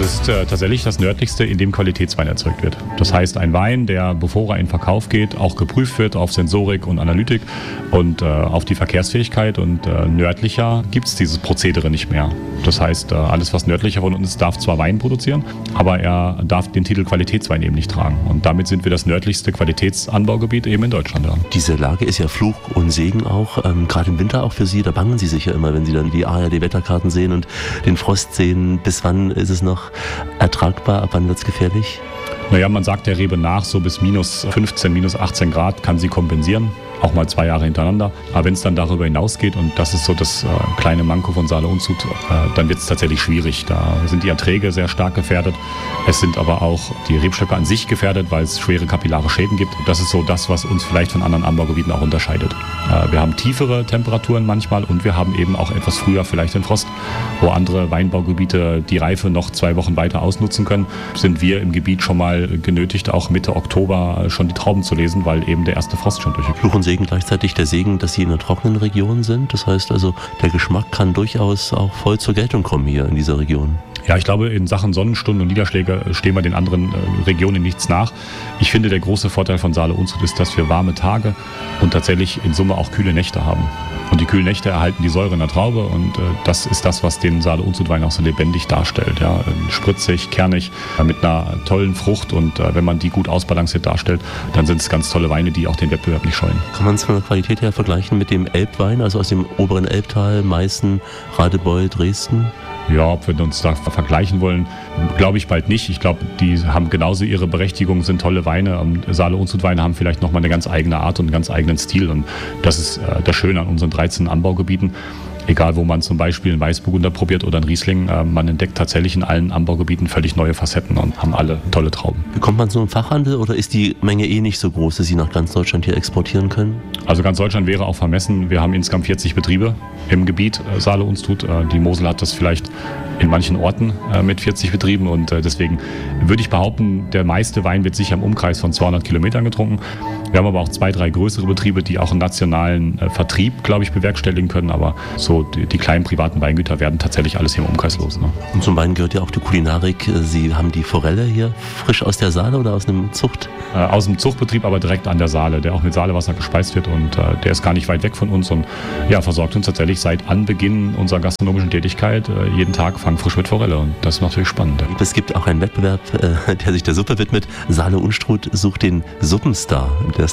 ist tatsächlich das nördlichste, in dem Qualitätswein erzeugt wird. Das heißt, ein Wein, der, bevor er in Verkauf geht, auch geprüft wird auf Sensorik und Analytik und auf die Verkehrsfähigkeit. Und nördlicher gibt es dieses Prozedere nicht mehr. Das heißt, alles, was nördlicher von uns ist, darf zwar Wein produzieren, aber er darf den Titel Qualitätswein eben nicht tragen. Und damit sind wir das nördlichste Qualitätsanbaugebiet eben in Deutschland. Ja. Diese Lage ist ja Fluch und Segen auch, gerade im Winter auch für Sie. Da bangen Sie sich ja immer, wenn Sie dann die ARD-Wetterkarten sehen und den Frost sehen. Bis wann ist es noch ertragbar? Ab wann wird es gefährlich? Naja, man sagt der Rebe nach, so bis minus 15, minus 18 Grad kann sie kompensieren. Auch mal 2 Jahre hintereinander. Aber wenn es dann darüber hinausgeht, und das ist so das kleine Manko von Saale Unstrut, dann wird es tatsächlich schwierig. Da sind die Erträge sehr stark gefährdet. Es sind aber auch die Rebstöcke an sich gefährdet, weil es schwere kapillare Schäden gibt. Das ist so das, was uns vielleicht von anderen Anbaugebieten auch unterscheidet. Wir haben tiefere Temperaturen manchmal und wir haben eben auch etwas früher vielleicht den Frost. Wo andere Weinbaugebiete die Reife noch 2 Wochen weiter ausnutzen können, sind wir im Gebiet schon mal genötigt, auch Mitte Oktober schon die Trauben zu lesen, weil eben der erste Frost schon durchgekommen ist. Segen gleichzeitig der Segen, dass Sie in einer trockenen Region sind. Das heißt also, der Geschmack kann durchaus auch voll zur Geltung kommen hier in dieser Region. Ja, ich glaube, in Sachen Sonnenstunden und Niederschläge stehen wir den anderen Regionen nichts nach. Ich finde, der große Vorteil von Saale Unstrut ist, dass wir warme Tage und tatsächlich in Summe auch kühle Nächte haben. Und die kühlen Nächte erhalten die Säure in der Traube und das ist das, was den Saale Unstrut Wein auch so lebendig darstellt. Ja, spritzig, kernig, mit einer tollen Frucht und wenn man die gut ausbalanciert darstellt, dann sind es ganz tolle Weine, die auch den Wettbewerb nicht scheuen. Kann man es von der Qualität her vergleichen mit dem Elbwein, also aus dem oberen Elbtal, Meißen, Radebeul, Dresden? Ja, ob wir uns da vergleichen wollen, glaube ich bald nicht. Ich glaube, die haben genauso ihre Berechtigung, sind tolle Weine. Saale Unstrut Weine haben vielleicht nochmal eine ganz eigene Art und einen ganz eigenen Stil. Und das ist das Schöne an unseren 13 Anbaugebieten. Egal, wo man zum Beispiel einen Weißburgunder probiert oder einen Riesling, man entdeckt tatsächlich in allen Anbaugebieten völlig neue Facetten und haben alle tolle Trauben. Bekommt man so einen Fachhandel oder ist die Menge nicht so groß, dass Sie nach ganz Deutschland hier exportieren können? Also ganz Deutschland wäre auch vermessen. Wir haben insgesamt 40 Betriebe im Gebiet Saale Unstrut. Die Mosel hat das vielleicht in manchen Orten mit 40 Betrieben und deswegen würde ich behaupten, der meiste Wein wird sicher im Umkreis von 200 Kilometern getrunken. Wir haben aber auch 2, 3 größere Betriebe, die auch einen nationalen Vertrieb, glaube ich, bewerkstelligen können, aber so die kleinen privaten Weingüter werden tatsächlich alles hier im Umkreis los. Ne? Und zum Wein gehört ja auch die Kulinarik. Sie haben die Forelle hier frisch aus der Saale oder aus einem Zucht? Aus dem Zuchtbetrieb, aber direkt an der Saale, der auch mit Saalewasser gespeist wird und der ist gar nicht weit weg von uns und ja, versorgt uns tatsächlich seit Anbeginn unserer gastronomischen Tätigkeit jeden Tag fangfrisch mit Forelle und das ist natürlich spannend. Es gibt auch einen Wettbewerb, der sich der Suppe widmet. Saale Unstrut sucht den Suppenstar. Der ist